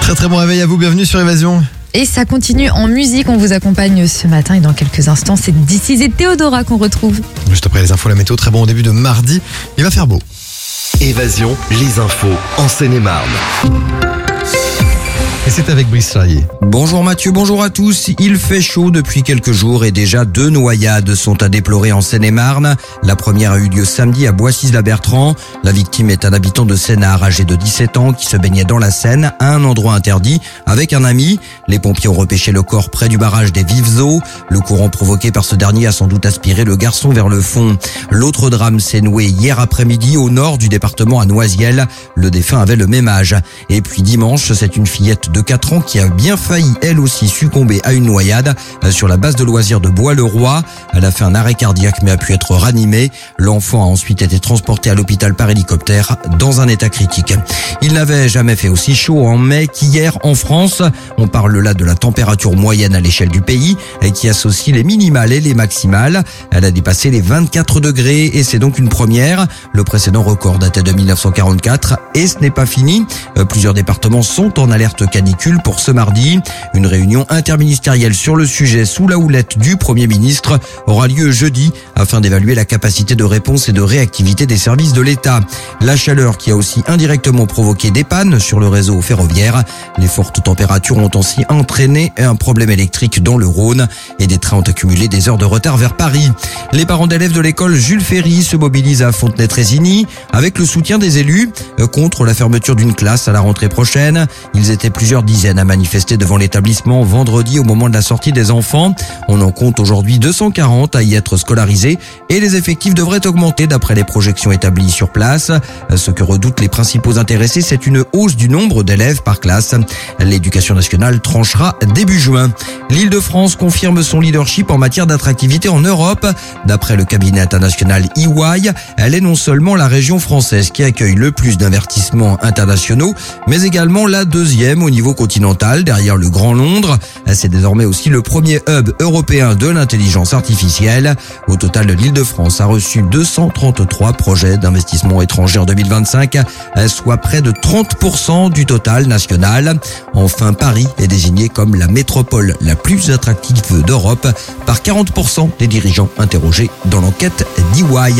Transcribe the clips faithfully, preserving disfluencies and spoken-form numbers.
Très très bon réveil à vous, bienvenue sur Évasion. Et ça continue en musique, on vous accompagne ce matin et dans quelques instants, c'est This Is et Théodora qu'on retrouve. Juste après les infos, la météo, très bon au début de mardi, il va faire beau. Évasion, les infos en Seine-et-Marne. Et c'est avec Brice Charrier. Bonjour Mathieu, bonjour à tous. Il fait chaud depuis quelques jours et déjà deux noyades sont à déplorer en Seine-et-Marne. La première a eu lieu samedi à Boissy-la-Bertrand. La victime est un habitant de Sénart âgé de dix-sept ans qui se baignait dans la Seine à un endroit interdit avec un ami. Les pompiers ont repêché le corps près du barrage des Vives Eaux. Le courant provoqué par ce dernier a sans doute aspiré le garçon vers le fond. L'autre drame s'est noué hier après-midi au nord du département à Noisiel. Le défunt avait le même âge. Et puis dimanche, c'est une fillette de de quatre ans qui a bien failli elle aussi succomber à une noyade sur la base de loisirs de Bois-le-Roi. Elle a fait un arrêt cardiaque mais a pu être ranimée. L'enfant a ensuite été transporté à l'hôpital par hélicoptère dans un état critique. Il n'avait jamais fait aussi chaud en mai qu'hier en France. On parle là de la température moyenne à l'échelle du pays qui associe les minimales et les maximales. Elle a dépassé les vingt-quatre degrés et c'est donc une première. Le précédent record datait de mille neuf cent quarante-quatre et ce n'est pas fini. Plusieurs départements sont en alerte canicule pour ce mardi. Une réunion interministérielle sur le sujet sous la houlette du Premier ministre aura lieu jeudi afin d'évaluer la capacité de réponse et de réactivité des services de l'État. La chaleur qui a aussi indirectement provoqué des pannes sur le réseau ferroviaire. Les fortes températures ont aussi entraîné un problème électrique dans le Rhône et des trains ont accumulé des heures de retard vers Paris. Les parents d'élèves de l'école Jules Ferry se mobilisent à Fontenay-Trésigny avec le soutien des élus contre la fermeture d'une classe à la rentrée prochaine. Ils étaient plusieurs dizaines à manifester devant l'établissement vendredi au moment de la sortie des enfants. On en compte aujourd'hui deux cent quarante à y être scolarisés et les effectifs devraient augmenter d'après les projections établies sur place. Ce que redoutent les principaux intéressés, c'est une hausse du nombre d'élèves par classe. L'éducation nationale tranchera début juin. L'Île-de-France confirme son leadership en matière d'attractivité en Europe. D'après le cabinet international E Y, elle est non seulement la région française qui accueille le plus d'investissements internationaux, mais également la deuxième au niveau continental, derrière le Grand Londres. C'est désormais aussi le premier hub européen de l'intelligence artificielle. Au total, l'Île-de-France a reçu deux cent trente-trois projets d'investissement étrangers en deux mille vingt-cinq, soit près de trente pour cent du total national. Enfin, Paris est désigné comme la métropole la plus attractive d'Europe par quarante pour cent des dirigeants interrogés dans l'enquête d'E Y.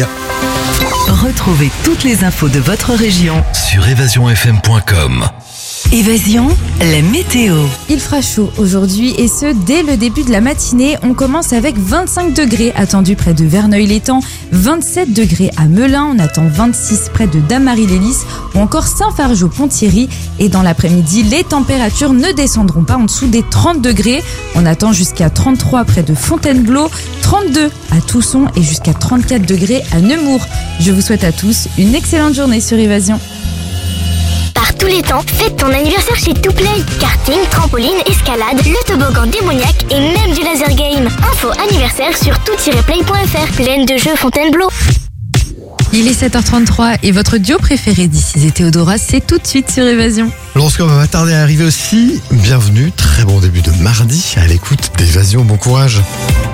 Retrouvez toutes les infos de votre région Sur évasion f m point com. Évasion, la météo. Il fera chaud aujourd'hui et ce, dès le début de la matinée. On commence avec vingt-cinq degrés attendus près de Verneuil-l'Étang, vingt-sept degrés à Melun, on attend vingt-six près de Damary-les-Lys ou encore Saint-Fargeau-Ponthierry. Et dans l'après-midi, les températures ne descendront pas en dessous des trente degrés. On attend jusqu'à trente-trois près de Fontainebleau, trente-deux à Tousson et jusqu'à trente-quatre degrés à Nemours. Je vous souhaite à tous une excellente journée sur Évasion. Par tous les temps, fête ton anniversaire chez Touplay. Karting, trampoline, escalade, le toboggan démoniaque et même du laser game. Info anniversaire sur tout tiret play point f r. Pleine de jeux Fontainebleau. Il est sept heures trente-trois et votre duo préféré This Is et Théodora, c'est tout de suite sur Évasion. Lorsqu'on va pas tarder à arriver aussi, bienvenue, très bon début de mardi à l'écoute d'Évasion, bon courage.